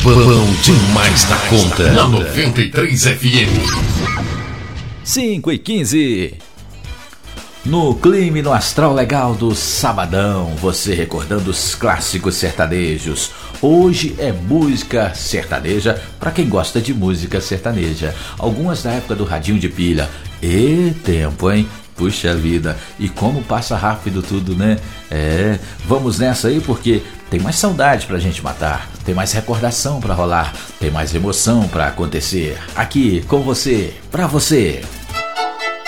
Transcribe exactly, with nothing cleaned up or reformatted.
Bom demais da conta. Na noventa e três F M. cinco e quinze. No clima e no astral legal do sabadão, você recordando os clássicos sertanejos. Hoje é música sertaneja para quem gosta de música sertaneja. Algumas da época do radinho de pilha. E tempo, hein? Puxa vida, e como passa rápido tudo, né? É, vamos nessa aí porque tem mais saudade pra gente matar, tem mais recordação pra rolar, tem mais emoção pra acontecer. Aqui com você, pra você.